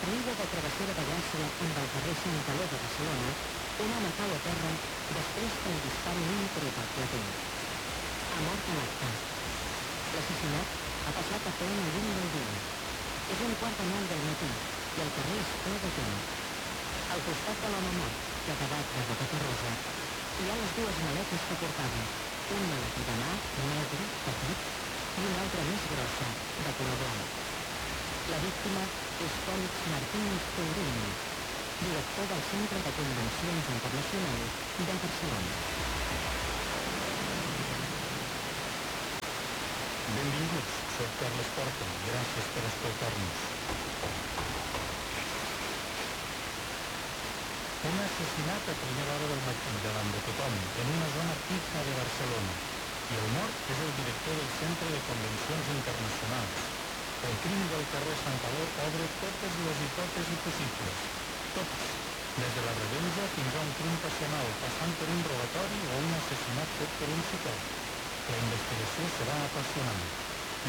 Distraïda de travessera de Gràcia amb el carrer Sant Caló de Barcelona, un home cau a terra després que li disparin un tret al clatell. Ha mort a l'acte. L'assassinat ha passat a plena llum del dia. És 8:45 del matí i el carrer és ple de gent. Al costat de l'home mort, que ha acabat de boca rosa, hi ha les dues maletes que portava. Un maletí de mà, negre, petit, i una altra més grossa, de color blanc. La víctima és Félix Martínez Pellegrini, director del Centre de Convencions Internacionals de Barcelona. Benvinguts, soc Carles Porta. Gràcies per escoltar-nos. Un assassinat a primera hora del matí davant de tothom en una zona pica de Barcelona. I el mort és el director del Centre de Convencions Internacionals. El crim del carrer Sant Caló obre totes les hipòtesis possibles. Totes. Des de la revenja fins a un crim passional, passant per un robatori o un assassinat fet per un psicòleg. La investigació serà apassionant.